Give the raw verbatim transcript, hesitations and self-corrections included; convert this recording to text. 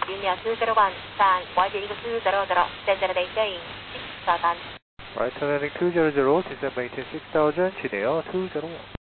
Junior two zero one, stand, Y J two zero zero, descend maintain six thousand. Right, turning two zero zero, descend maintain six thousand, Chideo two zero one.